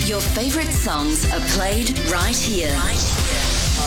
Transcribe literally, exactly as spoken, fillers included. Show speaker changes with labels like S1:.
S1: Your favorite songs are played right here. Right here.